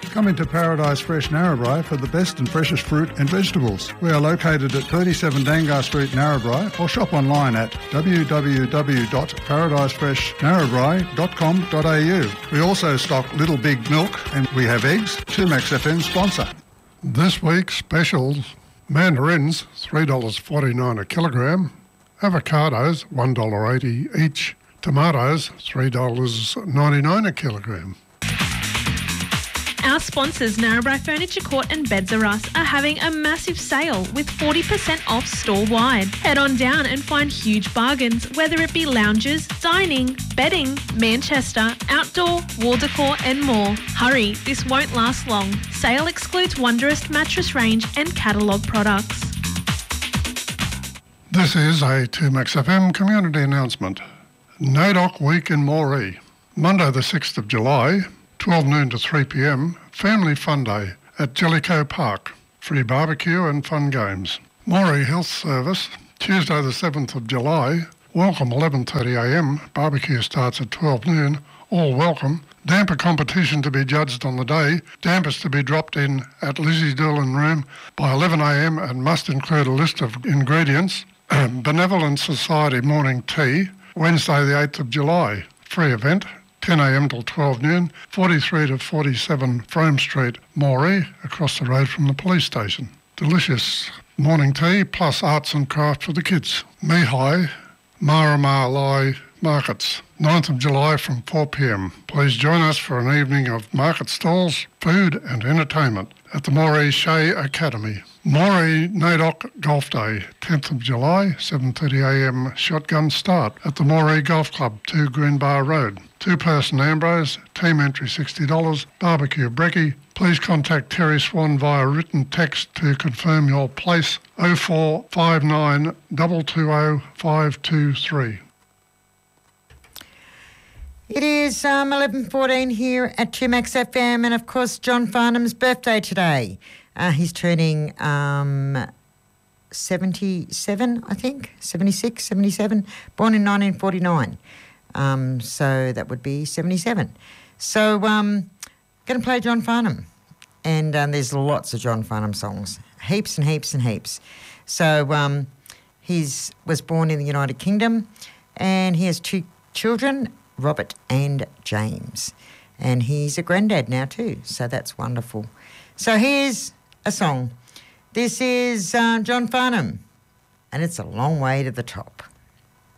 Come into Paradise Fresh Narrabri for the best and freshest fruit and vegetables. We are located at 37 Dangar Street, Narrabri, or shop online at www.paradisefreshnarrabri.com.au. We also stock Little Big Milk and we have eggs. 2Max FM sponsor. This week's specials: mandarins $3.49 a kilogram, avocados $1.80 each, tomatoes $3.99 a kilogram. Our sponsors, Narrabri Furniture Court and Beds R Us, are having a massive sale with 40% off store-wide. Head on down and find huge bargains, whether it be lounges, dining, bedding, Manchester, outdoor, wall decor and more. Hurry, this won't last long. Sale excludes Wonderist mattress range and catalogue products. This is a 2Max FM community announcement. NAIDOC Week in Moree. Monday the 6th of July, 12 noon to 3 p.m, Family Fun Day at Jellicoe Park. Free barbecue and fun games. Moree Health Service, Tuesday the 7th of July, welcome 11:30am, barbecue starts at 12 noon, all welcome. Damper competition to be judged on the day, dampers to be dropped in at Lizzie Doolan Room by 11am and must include a list of ingredients. Benevolent Society morning tea, Wednesday the 8th of July, free event, 10am till 12 noon, 43 to 47 Frome Street, Moree, across the road from the police station. Delicious morning tea plus arts and crafts for the kids. Mihai, Marama Lai Markets, 9th of July from 4pm. Please join us for an evening of market stalls, food and entertainment at the Moree Shea Academy. Moree NAIDOC Golf Day, 10th of July, 7:30am shotgun start at the Moree Golf Club, 2 Green Bar Road. Two-person Ambrose, team entry $60, barbecue brekkie. Please contact Terry Swan via written text to confirm your place, 0459 220 523. It is 11:14 here at 2Max FM, and of course John Farnham's birthday today. He's turning 77, I think, 76, 77, born in 1949. So that would be 77. So going to play John Farnham, and there's lots of John Farnham songs, heaps and heaps and heaps. So he was born in the United Kingdom, and he has 2 children, Robert and James, and he's a granddad now too, so that's wonderful. So here's a song. This is John Farnham, and it's A Long Way to the Top.